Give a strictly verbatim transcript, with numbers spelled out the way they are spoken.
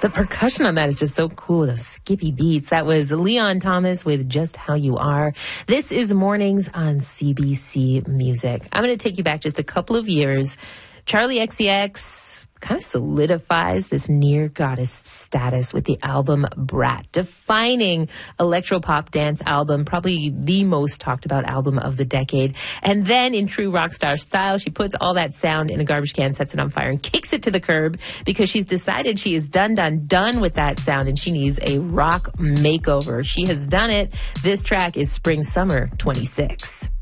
The percussion on that is just so cool. Those skippy beats. That was Leon Thomas with Just How You Are. This is Mornings on C B C Music. I'm going to take you back just a couple of years. Charli X C X kind of solidifies this near goddess status with the album Brat, defining electropop dance album, probably the most talked about album of the decade. And then in true rock star style, she puts all that sound in a garbage can, sets it on fire, and kicks it to the curb because she's decided she is done, done, done with that sound and she needs a rock makeover. She has done it. This track is Spring Summer twenty-six.